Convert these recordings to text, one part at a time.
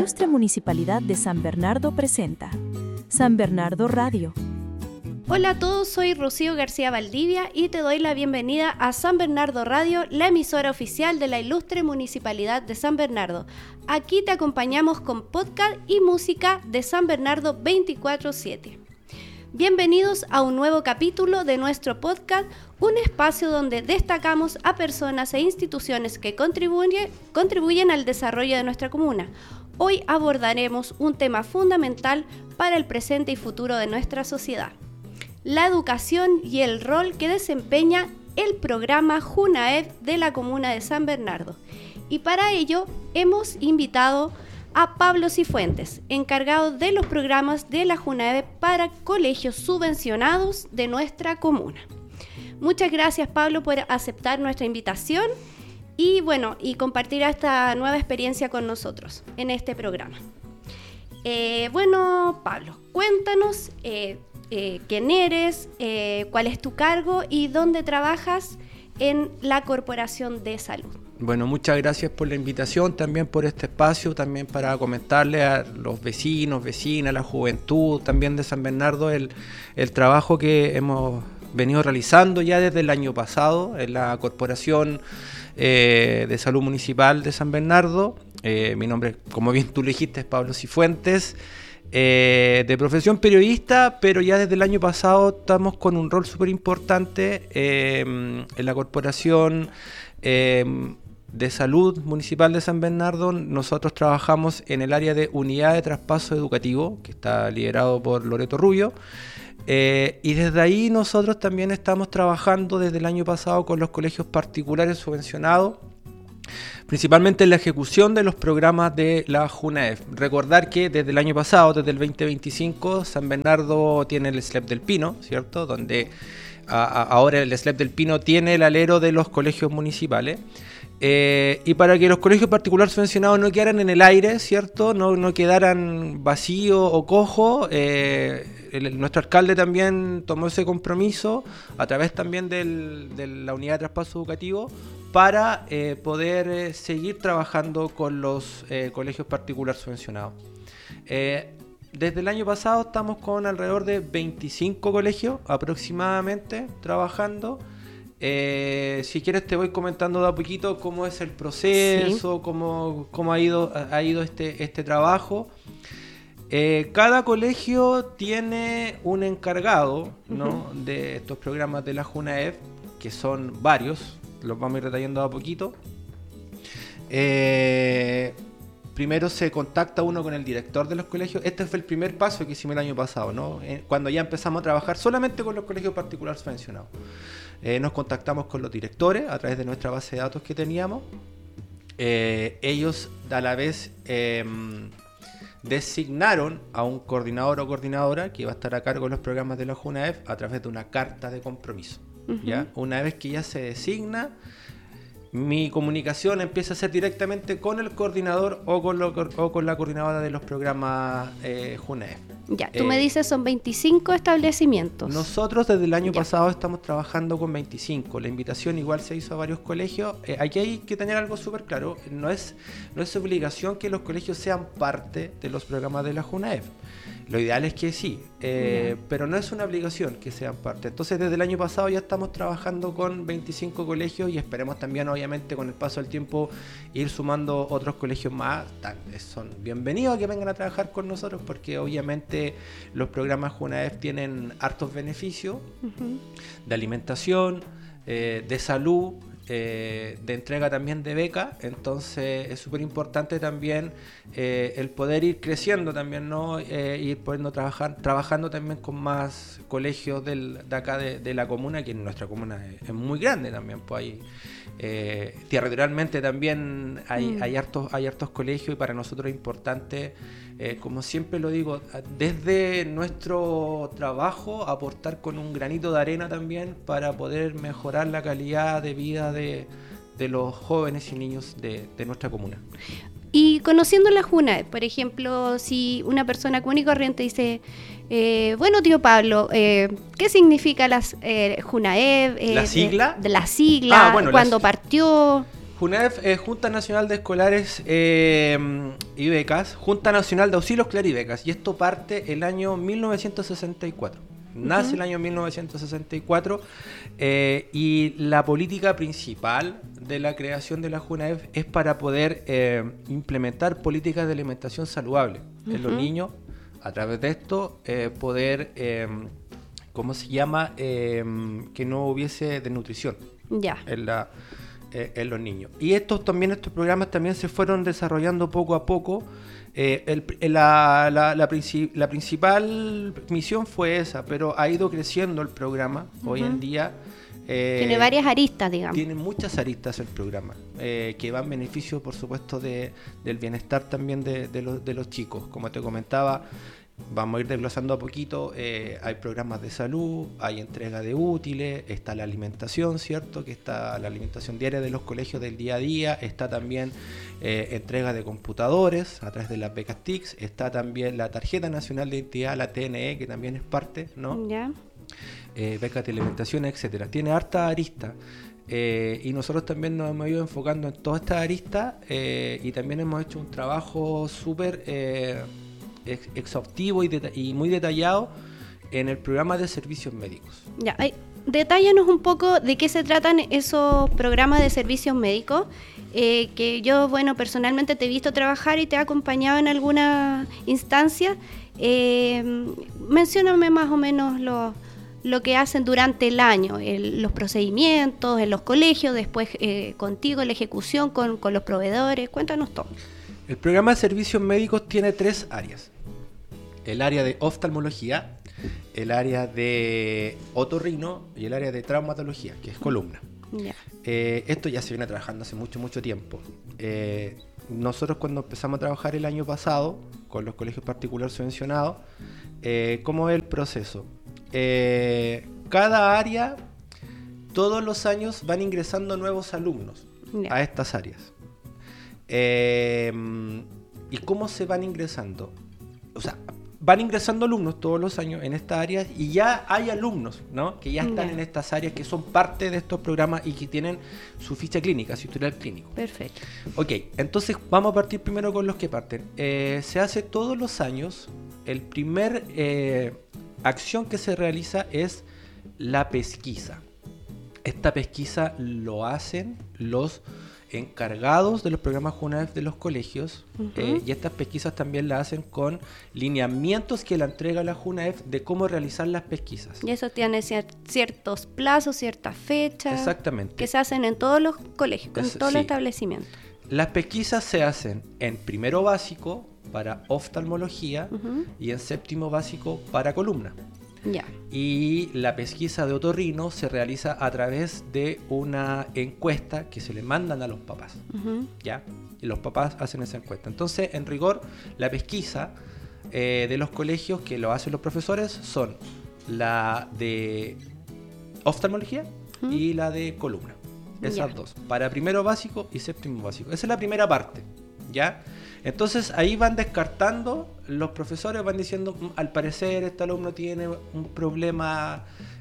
Ilustre Municipalidad de San Bernardo presenta San Bernardo Radio. Hola a todos, soy Rocío García Valdivia y te doy la bienvenida a San Bernardo Radio, la emisora oficial de la Ilustre Municipalidad de San Bernardo. Aquí te acompañamos con podcast y música de San Bernardo 24/7. Bienvenidos a un nuevo capítulo de nuestro podcast, un espacio donde destacamos a personas e instituciones que contribuyen al desarrollo de nuestra comuna. Hoy abordaremos un tema fundamental para el presente y futuro de nuestra sociedad: la educación y el rol que desempeña el programa JUNAEV de la comuna de San Bernardo. Y para ello hemos invitado a Pablo Cifuentes, encargado de los programas de la JUNAEV para colegios subvencionados de nuestra comuna. Muchas gracias, Pablo, por aceptar nuestra invitación y compartir esta nueva experiencia con nosotros en este programa. Pablo, cuéntanos quién eres, cuál es tu cargo y dónde trabajas en la Corporación de Salud. Bueno, muchas gracias por la invitación, también por este espacio, también para comentarle a los vecinos, vecinas, a la juventud también de San Bernardo el trabajo que hemos venido realizando ya desde el año pasado en la Corporación de Salud Municipal de San Bernardo. Mi nombre, como bien tú le dijiste, es Pablo Cifuentes, de profesión periodista, pero ya desde el año pasado estamos con un rol súper importante en la Corporación de Salud Municipal de San Bernardo. Nosotros trabajamos en el área de unidad de traspaso educativo, que está liderado por Loreto Rubio, y desde ahí nosotros también estamos trabajando desde el año pasado con los colegios particulares subvencionados, principalmente en la ejecución de los programas de la JUNAEV. Recordar que desde el año pasado, desde el 2025, San Bernardo tiene el SLEP del Pino, ¿cierto? Donde ahora el SLEP del Pino tiene el alero de los colegios municipales. Y para que los colegios particulares subvencionados no quedaran en el aire, ¿cierto? No quedaran vacíos o cojos, nuestro alcalde también tomó ese compromiso a través también de la unidad de traspaso educativo para poder seguir trabajando con los colegios particulares subvencionados. Desde el año pasado estamos con alrededor de 25 colegios aproximadamente trabajando. Si quieres te voy comentando de a poquito cómo es el proceso, sí, cómo ha ido este trabajo. Cada colegio tiene un encargado, ¿no?, de estos programas de la JUNAEV, que son varios, los vamos a ir detallando de a poquito. Primero se contacta uno con el director de los colegios. Este fue el primer paso que hicimos el año pasado, ¿no? Cuando ya empezamos a trabajar solamente con los colegios particulares subvencionados. Nos contactamos con los directores a través de nuestra base de datos que teníamos. Ellos a la vez designaron a un coordinador o coordinadora que va a estar a cargo de los programas de la JUNAEV a través de una carta de compromiso. ¿Ya? Una vez que ya se designa, mi comunicación empieza a ser directamente con el coordinador o con la coordinadora de los programas JUNAEV. Ya, tú me dices son 25 establecimientos. Nosotros desde el año pasado estamos trabajando con 25. La invitación igual se hizo a varios colegios. Aquí hay que tener algo súper claro. No es obligación que los colegios sean parte de los programas de la JUNAEV. Lo ideal es que sí, pero no es una obligación que sean parte. Entonces desde el año pasado ya estamos trabajando con 25 colegios y esperemos también, obviamente, con el paso del tiempo ir sumando otros colegios más. Son bienvenidos a que vengan a trabajar con nosotros porque obviamente los programas JUNAEV tienen hartos beneficios de alimentación, de salud, de entrega también de becas. Entonces es súper importante también el poder ir creciendo también, ¿no? Ir pudiendo trabajando también con más colegios de acá de la comuna, que en nuestra comuna es muy grande también, pues hay territorialmente también hay hartos colegios, y para nosotros es importante, como siempre lo digo, desde nuestro trabajo aportar con un granito de arena también para poder mejorar la calidad de vida de los jóvenes y niños de nuestra comuna. Y conociendo la JUNAEV, por ejemplo, si una persona común y corriente dice, tío Pablo, ¿qué significa las JUNAEV? ¿La sigla? La sigla, ¿cuándo partió? JUNAEF es Junta Nacional de Escolares y Becas, Junta Nacional de Auxilio Escolar y Becas, y esto parte el año 1964. Nace el año 1964 y la política principal de la creación de la JUNAEF es para poder implementar políticas de alimentación saludable en los niños, a través de esto poder, ¿cómo se llama? Que no hubiese desnutrición en los niños. Y estos programas también se fueron desarrollando poco a poco. La principal misión fue esa, pero ha ido creciendo el programa. Hoy en día tiene varias aristas, digamos. Tiene muchas aristas el programa, que va en beneficio, por supuesto, del bienestar también de los chicos. Como te comentaba, vamos a ir desglosando a poquito. Hay programas de salud, hay entrega de útiles, está la alimentación, ¿cierto? Que está la alimentación diaria de los colegios del día a día, está también entrega de computadores a través de las becas TICS, está también la Tarjeta Nacional de Identidad, la TNE, que también es parte, ¿no? Ya. Becas de alimentación, etcétera. Tiene harta arista. Y nosotros también nos hemos ido enfocando en todas estas aristas y también hemos hecho un trabajo súper exhaustivo y muy detallado en el programa de servicios médicos. Ya, detállanos un poco de qué se tratan esos programas de servicios médicos, que yo, bueno, personalmente te he visto trabajar y te he acompañado en alguna instancia. Mencióname más o menos lo que hacen durante el año, los procedimientos en los colegios, después contigo la ejecución con los proveedores. Cuéntanos todo. El programa de servicios médicos tiene 3 áreas. El área de oftalmología, el área de otorrino y el área de traumatología, que es columna. Yeah. Esto ya se viene trabajando hace mucho tiempo. Nosotros cuando empezamos a trabajar el año pasado con los colegios particulares subvencionados, ¿cómo es el proceso? Cada área, todos los años van ingresando nuevos alumnos a estas áreas. ¿Y cómo se van ingresando? O sea, van ingresando alumnos todos los años en estas áreas y ya hay alumnos, ¿no? Que ya están en estas áreas, que son parte de estos programas y que tienen su ficha clínica, su historial clínico. Perfecto. Ok, entonces vamos a partir primero con los que parten. Se hace todos los años, el primer acción que se realiza es la pesquisa. Esta pesquisa lo hacen los encargados de los programas JUNAEF de los colegios, y estas pesquisas también las hacen con lineamientos que la entrega la JUNAEF de cómo realizar las pesquisas. Y eso tiene ciertos plazos, ciertas fechas. Exactamente. Que se hacen en todos los colegios, en todos los establecimientos. Las pesquisas se hacen en primero básico para oftalmología y en séptimo básico para columna. Ya. Y la pesquisa de otorrino se realiza a través de una encuesta que se le mandan a los papás. ¿Ya? Y los papás hacen esa encuesta. Entonces, en rigor, la pesquisa de los colegios que lo hacen los profesores son la de oftalmología y la de columna. Esas dos, para primero básico y séptimo básico. Esa es la primera parte, ¿ya? Entonces ahí van descartando, los profesores van diciendo, al parecer este alumno tiene un problema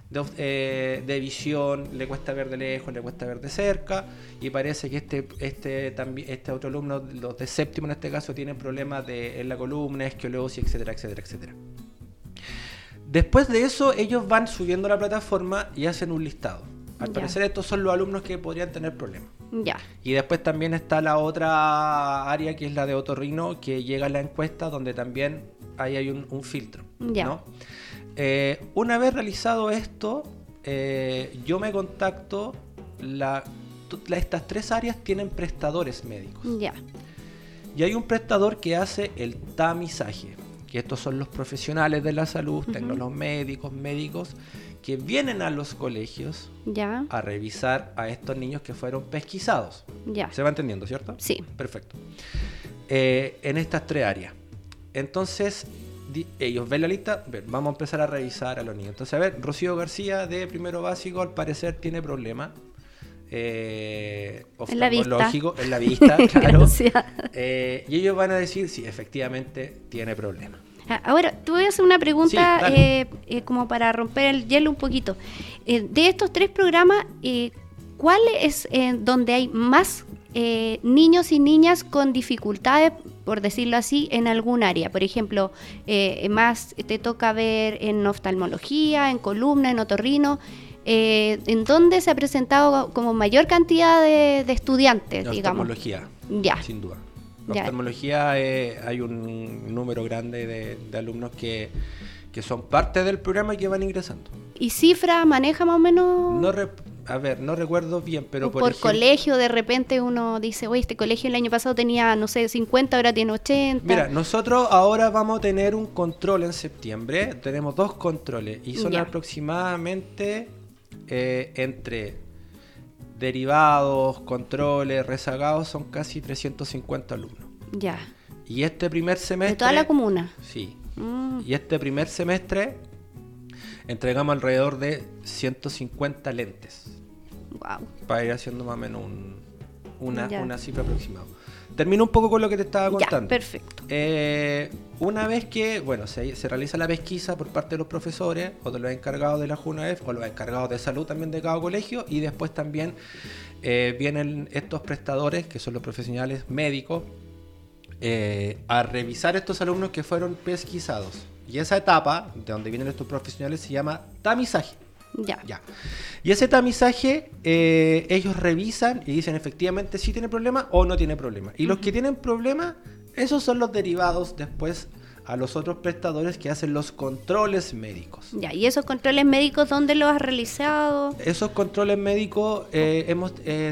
de visión, le cuesta ver de lejos, le cuesta ver de cerca, y parece que este otro alumno, los de séptimo en este caso, tienen problemas en la columna, escoliosis, etcétera, etcétera, etcétera. Después de eso, ellos van subiendo a la plataforma y hacen un listado. Al parecer estos son los alumnos que podrían tener problemas. Ya. Y después también está la otra área, que es la de otorrino, que llega a la encuesta, donde también ahí hay un filtro, ¿no? Una vez realizado esto, yo me contacto, estas 3 áreas tienen prestadores médicos. Ya. Y hay un prestador que hace el tamizaje, que estos son los profesionales de la salud, tecnólogos médicos, que vienen a los colegios a revisar a estos niños que fueron pesquisados. Ya. ¿Se va entendiendo, cierto? Sí. Perfecto. En estas 3 áreas. Entonces, ellos ven la lista, vamos a empezar a revisar a los niños. Entonces, a ver, Rocío García, de primero básico, al parecer tiene problemas. Oftalmológico, en la vista, claro. Y ellos van a decir, sí, efectivamente tiene problemas. Ahora, te voy a hacer una pregunta, sí, como para romper el hielo un poquito. De estos 3 programas, ¿cuál es donde hay más niños y niñas con dificultades, por decirlo así, en algún área? Por ejemplo, más te toca ver en oftalmología, en columna, en otorrino. ¿En dónde se ha presentado como mayor cantidad de estudiantes, digamos? Oftalmología, Ya. sin duda. Ya. Oftalmología hay un número grande de alumnos que son parte del programa y que van ingresando. ¿Y cifra maneja más o menos? No recuerdo bien, pero por ejemplo, colegio, de repente uno dice, oye, este colegio el año pasado tenía, no sé, 50, ahora tiene 80. Mira, nosotros ahora vamos a tener un control en septiembre. Tenemos 2 controles y son Ya. aproximadamente entre derivados, controles, rezagados, son casi 350 alumnos. Ya. Y este primer semestre... ¿De toda la comuna? Sí. Mm. Y este primer semestre entregamos alrededor de 150 lentes. Wow. Para ir haciendo más o menos Ya. una cifra aproximada. Termino un poco con lo que te estaba contando. Ya, perfecto. Una vez que se realiza la pesquisa por parte de los profesores o de los encargados de la JUNAEF o los encargados de salud también de cada colegio, y después también vienen estos prestadores, que son los profesionales médicos, a revisar estos alumnos que fueron pesquisados. Y esa etapa, de donde vienen estos profesionales, se llama tamizaje. Ya. Y ese tamizaje, ellos revisan y dicen efectivamente si tiene problema o no tiene problema. Y los que tienen problema, esos son los derivados después a los otros prestadores que hacen los controles médicos. Ya, ¿y esos controles médicos dónde los has realizado? Esos controles médicos hemos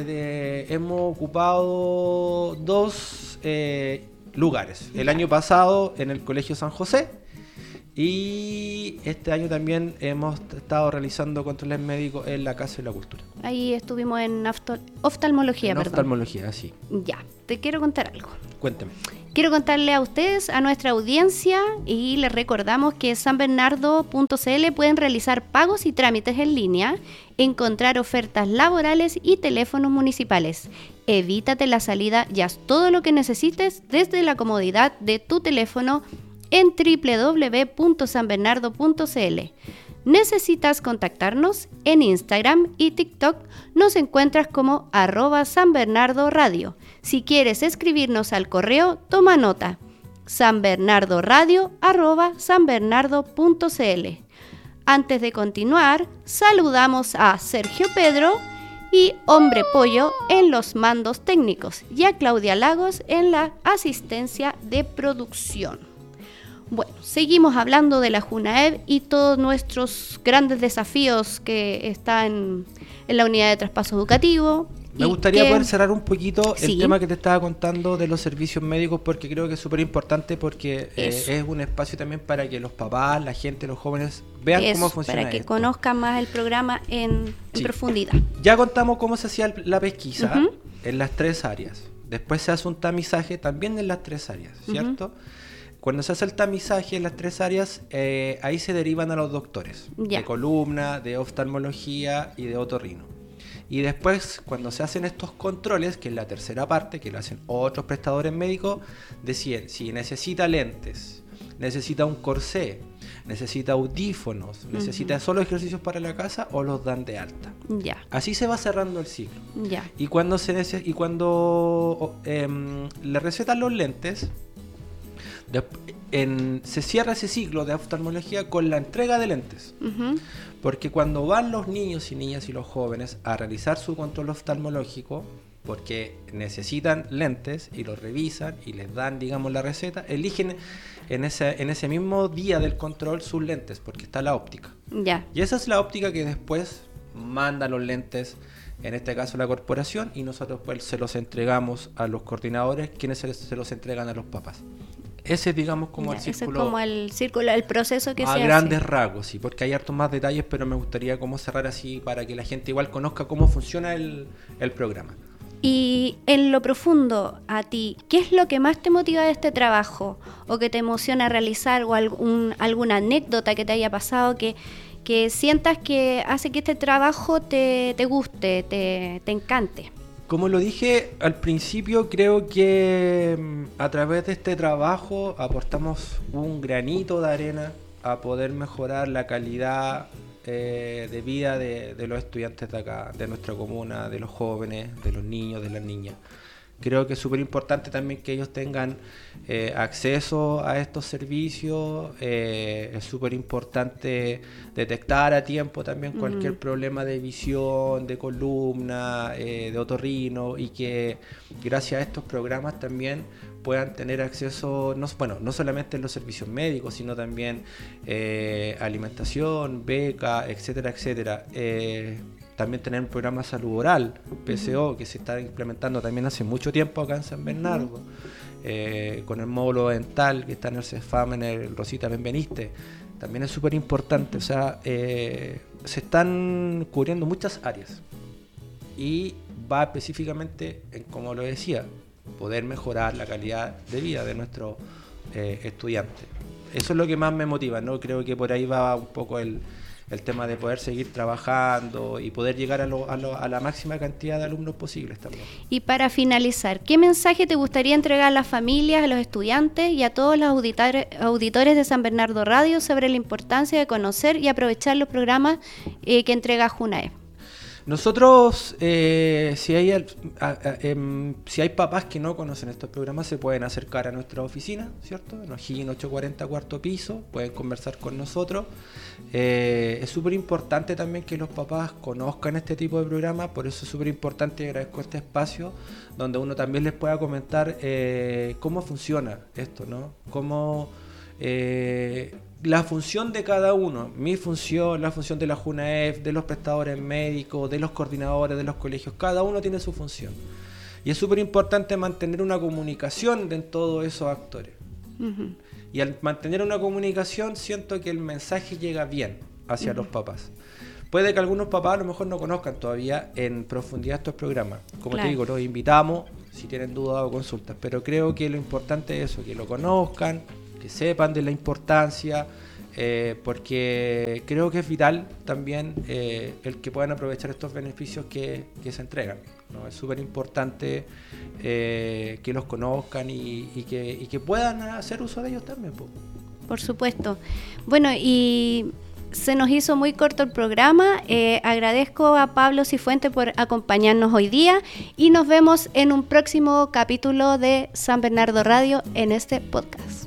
ocupado 2 lugares. El año pasado en el Colegio San José. Y este año también hemos estado realizando controles médicos en la Casa de la Cultura. Ahí estuvimos en oftalmología, perdón. Oftalmología, sí. Ya, te quiero contar algo. Cuéntame. Quiero contarle a ustedes, a nuestra audiencia, y les recordamos que en sanbernardo.cl pueden realizar pagos y trámites en línea, encontrar ofertas laborales y teléfonos municipales. Evítate la salida y haz todo lo que necesites desde la comodidad de tu teléfono en www.sanbernardo.cl. ¿Necesitas contactarnos? En Instagram y TikTok nos encuentras como @sanbernardoradio. Si quieres escribirnos al correo, toma nota: sanbernardoradio@sanbernardo.cl. Antes de continuar, saludamos a Sergio Pedro y Hombre Pollo en los mandos técnicos y a Claudia Lagos en la asistencia de producción. Bueno, seguimos hablando de la JUNAEV y todos nuestros grandes desafíos que están en la unidad de traspaso educativo. Me gustaría poder cerrar un poquito Sí. el tema que te estaba contando de los servicios médicos, porque creo que es súper importante, porque es un espacio también para que los papás, la gente, los jóvenes vean cómo funciona para que esto. conozcan más el programa en Sí. profundidad. Ya contamos cómo se hacía la pesquisa Ujú. en las 3 áreas. Después se hace un tamizaje también en las 3 áreas, ¿cierto? Cuando se hace el tamizaje en las 3 áreas, ahí se derivan a los doctores Ya. de columna, de oftalmología y de otorrino. Y después, cuando se hacen estos controles, que es la tercera parte, que lo hacen otros prestadores médicos, deciden si necesita lentes, necesita un corsé, necesita audífonos, necesita solo ejercicios para la casa, o los dan de alta. Ya, Así se va cerrando el ciclo. ya. Y cuando le recetan los lentes, se cierra ese ciclo de oftalmología con la entrega de lentes. Ujú. Porque cuando van los niños y niñas y los jóvenes a realizar su control oftalmológico, porque necesitan lentes y los revisan y les dan, digamos, la receta, eligen en ese mismo día del control sus lentes, porque está la óptica. Ya. Y esa es la óptica que después manda los lentes, en este caso la corporación, y nosotros pues se los entregamos a los coordinadores, quienes se los entregan a los papás. Ese es, digamos, como Ya, el ese círculo. es como el círculo, el proceso que A se grandes hace. rasgos, sí, porque hay hartos más detalles, pero me gustaría como cerrar así para que la gente igual conozca cómo funciona el programa. Y en lo profundo, a ti, ¿qué es lo que más te motiva de este trabajo? ¿O que te emociona realizar? ¿O alguna anécdota que te haya pasado que sientas que hace que este trabajo te guste, te encante? Como lo dije al principio, creo que a través de este trabajo aportamos un granito de arena a poder mejorar la calidad de vida de los estudiantes de acá, de nuestra comuna, de los jóvenes, de los niños, de las niñas. Creo que es súper importante también que ellos tengan acceso a estos servicios. Es súper importante detectar a tiempo también cualquier problema de visión, de columna, de otorrino, y que gracias a estos programas también puedan tener acceso, no solamente en los servicios médicos, sino también alimentación, beca, etcétera, etcétera. También tener un programa de salud oral, PCO, que se está implementando también hace mucho tiempo acá en San Bernardo, con el módulo dental que está en el CEFAM, en el Rosita Benveniste. También es súper importante. O sea, se están cubriendo muchas áreas y va específicamente en, como lo decía, poder mejorar la calidad de vida de nuestros estudiantes. Eso es lo que más me motiva, ¿no? Creo que por ahí va un poco el tema de poder seguir trabajando y poder llegar a la máxima cantidad de alumnos posibles también. Y para finalizar, ¿qué mensaje te gustaría entregar a las familias, a los estudiantes y a todos los auditores de San Bernardo Radio sobre la importancia de conocer y aprovechar los programas que entrega JUNAEF? Nosotros, si hay papás que no conocen estos programas, se pueden acercar a nuestra oficina, ¿cierto? En O'Higgins 840, cuarto piso, pueden conversar con nosotros. Es súper importante también que los papás conozcan este tipo de programas, por eso es súper importante y agradezco este espacio donde uno también les pueda comentar cómo funciona esto, ¿no? Cómo la función de cada uno, mi función, la función de la JUNAEF, de los prestadores médicos, de los coordinadores de los colegios, cada uno tiene su función. Y es súper importante mantener una comunicación de todos esos actores. Y al mantener una comunicación, siento que el mensaje llega bien hacia los papás. Puede que algunos papás a lo mejor no conozcan todavía en profundidad estos programas. Como te digo, los invitamos si tienen dudas o consultas, pero creo que lo importante es eso, que lo conozcan, que sepan de la importancia, porque creo que es vital también el que puedan aprovechar estos beneficios que se entregan, ¿no? Es súper importante que los conozcan y que puedan hacer uso de ellos también. Por supuesto. Bueno, y se nos hizo muy corto el programa. Agradezco a Pablo Cifuentes por acompañarnos hoy día y nos vemos en un próximo capítulo de San Bernardo Radio en este podcast.